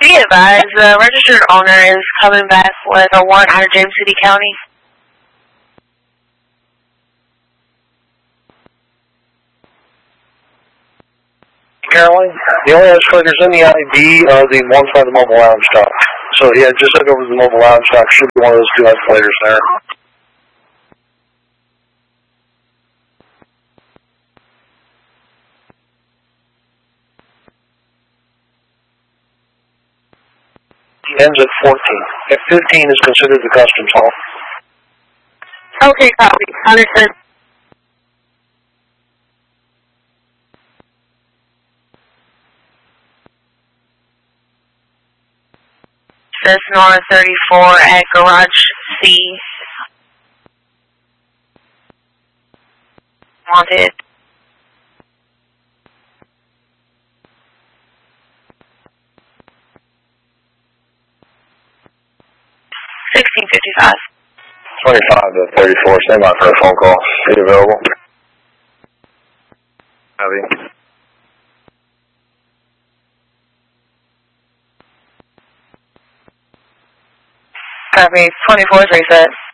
Be advised, the registered owner is coming back with a warrant out of James City County. Caroline, the only escalators in the ID are the ones by the mobile lounge dock. So yeah, just look over the mobile lounge dock. Should be one of those two escalators there. He ends at 14. At 15 is considered the customs hall. Okay, copy. Understood. Cessna 34 at Garage C. Wanted. $16.55. 25 to 34. Stand by for a phone call. Are you available? Copy. Copy. 24 is reset.